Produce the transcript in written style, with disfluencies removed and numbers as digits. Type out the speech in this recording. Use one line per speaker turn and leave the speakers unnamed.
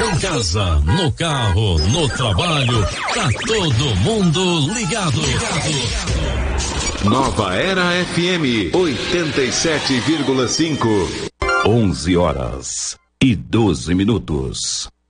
Em casa, no carro, no trabalho, tá todo mundo ligado.
Nova Era FM 87,5.
11 horas e 12 minutos.